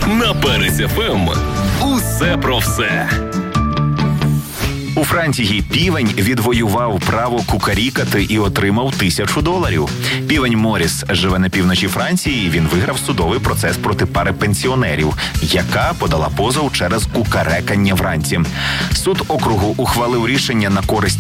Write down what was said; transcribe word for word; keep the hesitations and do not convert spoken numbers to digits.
На Перець еф ем. Усе про все. У Франції півень відвоював право кукарікати і отримав тисячу доларів. Півень Моріс живе на півночі Франції, і він виграв судовий процес проти пари пенсіонерів, яка подала позов через кукарекання вранці. Суд округу ухвалив рішення на користь